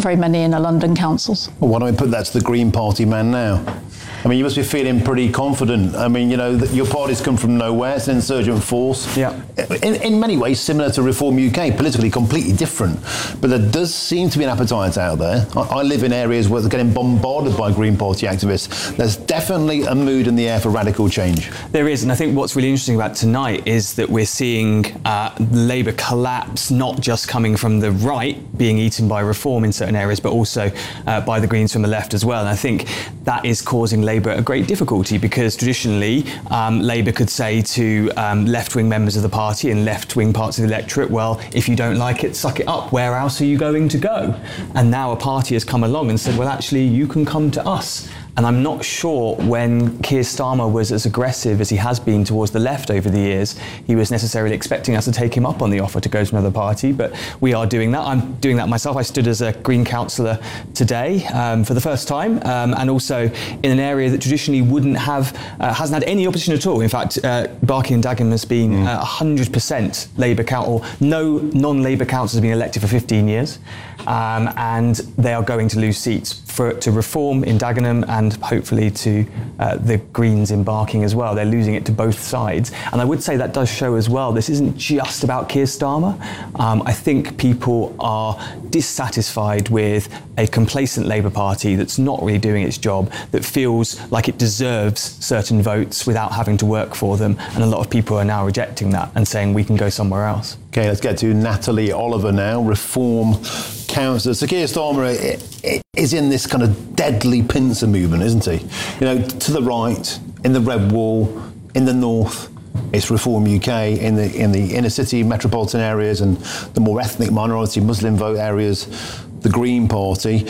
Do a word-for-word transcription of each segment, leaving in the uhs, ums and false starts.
very many in the London councils. Well, why don't we put that to the Green Party man now? I mean, you must be feeling pretty confident. I mean, you know, your party's come from nowhere. It's an insurgent force. Yeah. In, in many ways, similar to Reform U K, politically completely different. But there does seem to be an appetite out there. I, I live in areas where they're getting bombarded by Green Party activists. There's definitely a mood in the air for radical change. There is, and I think what's really interesting about tonight is that we're seeing uh, Labour collapse, not just coming from the right, being eaten by Reform in certain areas, but also uh, by the Greens from the left as well. And I think that is causing Labour a great difficulty, because traditionally um, Labour could say to um, left-wing members of the party and left-wing parts of the electorate, well, if you don't like it, suck it up. Where else are you going to go? And now a party has come along and said, well, actually, you can come to us. And I'm not sure when Keir Starmer was as aggressive as he has been towards the left over the years, he was necessarily expecting us to take him up on the offer to go to another party. But we are doing that. I'm doing that myself. I stood as a Green councillor today um, for the first time, um, and also in an area that traditionally wouldn't have, uh, hasn't had any opposition at all. In fact, uh, Barking and Dagenham has been mm. uh, one hundred percent Labour council, or no non-Labour council has been elected for fifteen years. Um, and they are going to lose seats for, to Reform in Dagenham and hopefully to uh, the Greens in Barking as well. They're losing it to both sides. And I would say that does show as well, this isn't just about Keir Starmer. Um, I think people are dissatisfied with a complacent Labour Party that's not really doing its job, that feels like it deserves certain votes without having to work for them. And a lot of people are now rejecting that and saying we can go somewhere else. OK, let's get to Natalie Oliver now, Reform councillor. So Keir Starmer is in this kind of deadly pincer movement, isn't he? You know, to the right, in the Red Wall, in the north, it's Reform U K, in the in the inner city metropolitan areas and the more ethnic minority Muslim vote areas, the Green Party.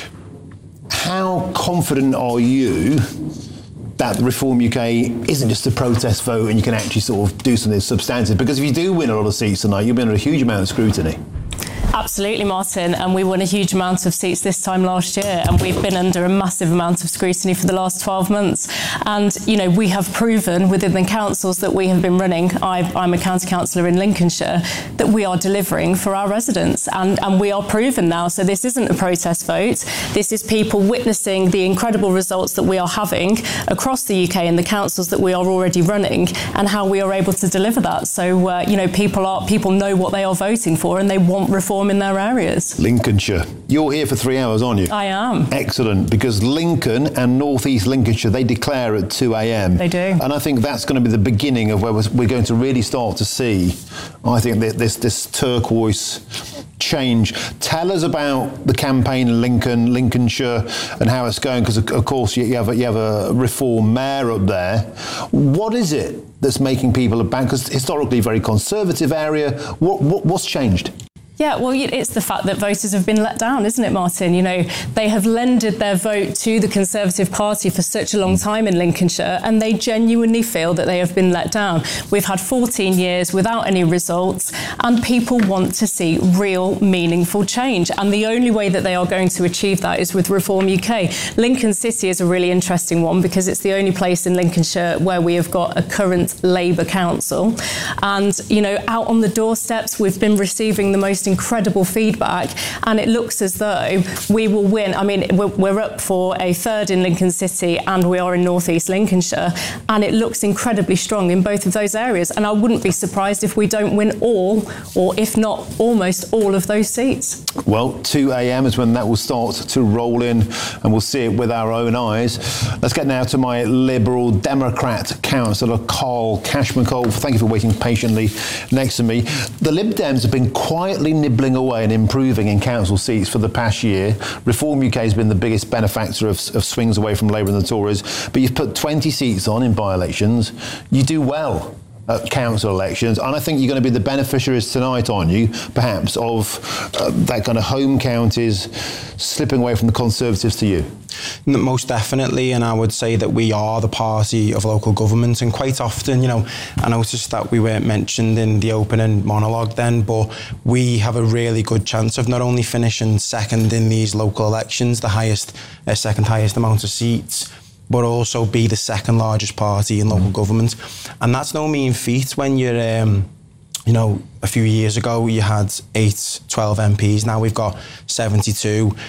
How confident are you that Reform U K isn't just a protest vote and you can actually sort of do something substantive? Because if you do win a lot of seats tonight, you'll be under a huge amount of scrutiny. Absolutely, Martin, and we won a huge amount of seats this time last year, and we've been under a massive amount of scrutiny for the last twelve months. And, you know, we have proven within the councils that we have been running, I've, I'm a county councillor in Lincolnshire, that we are delivering for our residents, and, and we are proven now. So this isn't a protest vote. This is people witnessing the incredible results that we are having across the U K in the councils that we are already running, and how we are able to deliver that. So, uh, you know, people are people know what they are voting for, and they want reform in their areas. Lincolnshire. You're here for three hours, aren't you? I am. Excellent, because Lincoln and North East Lincolnshire, they declare at two a.m. They do. And I think that's going to be the beginning of where we're going to really start to see, I think, this, this turquoise change. Tell us about the campaign in Lincoln, Lincolnshire, and how it's going, because of course you have a, you have a Reform mayor up there. What is it that's making people back? Because historically, very conservative area. What, what what's changed? Yeah, well, it's the fact that voters have been let down, isn't it, Martin? You know, they have lended their vote to the Conservative Party for such a long time in Lincolnshire, and they genuinely feel that they have been let down. We've had fourteen years without any results, and people want to see real, meaningful change. And the only way that they are going to achieve that is with Reform U K. Lincoln City is a really interesting one, because it's the only place in Lincolnshire where we have got a current Labour council. And, you know, out on the doorsteps, we've been receiving the most incredible feedback, and it looks as though we will win. I mean, we're, we're up for a third in Lincoln City, and we are in North East Lincolnshire, and it looks incredibly strong in both of those areas. And I wouldn't be surprised if we don't win all, or if not almost all of those seats. Well, two a.m. is when that will start to roll in, and we'll see it with our own eyes. Let's get now to my Liberal Democrat councillor, Carl Cashman. Carl, thank you for waiting patiently next to me. The Lib Dems have been quietly nibbling away and improving in council seats for the past year. Reform U K has been the biggest benefactor of, of swings away from Labour and the Tories, but you've put twenty seats on in by-elections. You do well at council elections, and I think you're going to be the beneficiaries tonight, aren't you, perhaps, of uh, that kind of home counties slipping away from the Conservatives to you? Most definitely, and I would say that we are the party of local government, and quite often, you know, I noticed that we weren't mentioned in the opening monologue then, but we have a really good chance of not only finishing second in these local elections, the highest, uh, second highest amount of seats, but also be the second largest party in local government. And that's no mean feat when you're, um, you know, a few years ago you had eight, twelve M Ps, now we've got seventy-two.